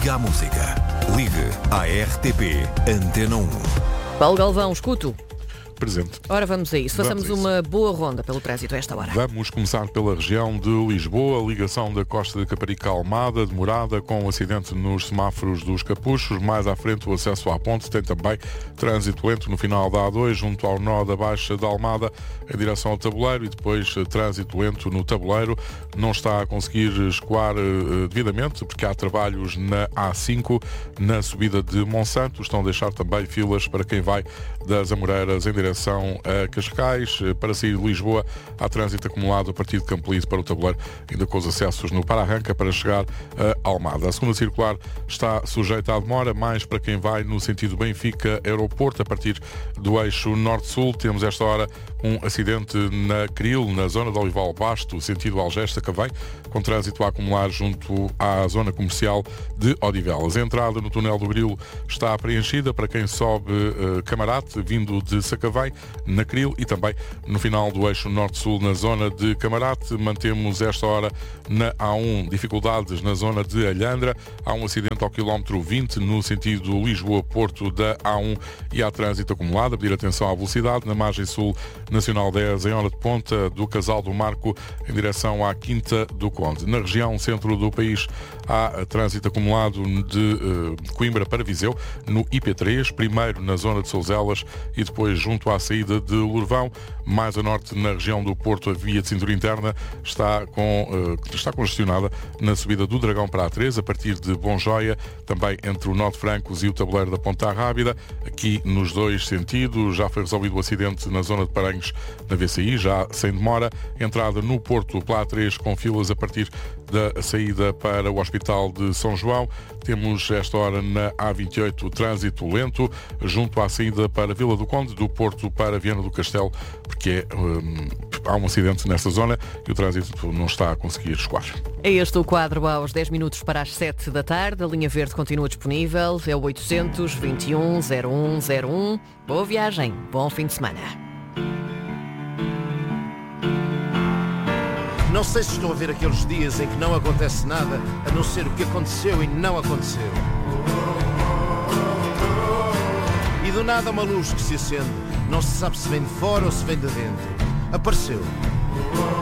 Liga à música. Ligue à RTP Antena 1. Paulo Galvão, escuto. Presente. Ora, vamos a isso. Façamos uma boa ronda pelo trânsito a esta hora. Vamos começar pela região de Lisboa, ligação da Costa de Caparica a Almada, demorada, com um acidente nos semáforos dos Capuchos. Mais à frente, o acesso à ponte. Tem também trânsito lento no final da A2, junto ao nó da Baixa da Almada, em direção ao Tabuleiro, e depois trânsito lento no Tabuleiro. Não está a conseguir escoar devidamente, porque há trabalhos na A5, na subida de Monsanto. Estão a deixar também filas para quem vai das Amoreiras em direção a Cascais. Para sair de Lisboa, há trânsito acumulado a partir de Campolide para o Tabuleiro, ainda com os acessos no Para-Arranca para chegar a Almada. A segunda circular está sujeita à demora, mais para quem vai no sentido Benfica-Aeroporto, a partir do eixo Norte-Sul. Temos esta hora um acidente na Cril, na zona de Olival Basto, sentido Algés-Sacavém, com trânsito a acumular junto à zona comercial de Odivelas. A entrada no túnel do Grilo está preenchida para quem sobe Camarate, vindo de Sacavém, na Cril, e também no final do eixo Norte-Sul, na zona de Camarate. Mantemos esta hora na A1 dificuldades na zona de Alhandra. Há um acidente ao quilómetro 20 no sentido Lisboa-Porto da A1 e há trânsito acumulado. A pedir atenção à velocidade na margem sul Nacional 10 em hora de ponta do Casal do Marco em direção à Quinta do Conde. Na região centro do país há trânsito acumulado de Coimbra para Viseu no IP3, primeiro na zona de Souzelas e depois junto à saída de Lourvão. Mais a norte, na região do Porto, a via de cintura interna está congestionada na subida do Dragão para a A3, a partir de Bonjoia, também entre o Nó de Francos e o Tabuleiro da Ponta Rábida. Aqui nos dois sentidos já foi resolvido o acidente na zona de Paranhos, na VCI, já sem demora. Entrada no Porto pela A3 com filas a partir da saída para o Hospital de São João. Temos esta hora na A28 trânsito lento junto à saída para Vila do Conde, do Porto para Viana do Castelo, porque há um acidente nesta zona e o trânsito não está a conseguir escoar. É este o quadro aos 10 minutos para as 7 da tarde. A linha verde continua disponível. É o 800-21-0101. Boa viagem, bom fim de semana. Não sei se estão a ver aqueles dias em que não acontece nada, a não ser o que aconteceu e não aconteceu. E do nada uma luz que se acende, não se sabe se vem de fora ou se vem de dentro. Apareceu.